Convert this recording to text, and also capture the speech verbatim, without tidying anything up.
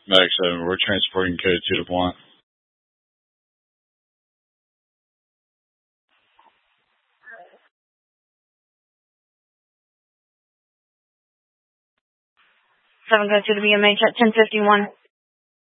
Medic seven, we're transporting code two to Blunt. seven go to the B M H at ten fifty-one.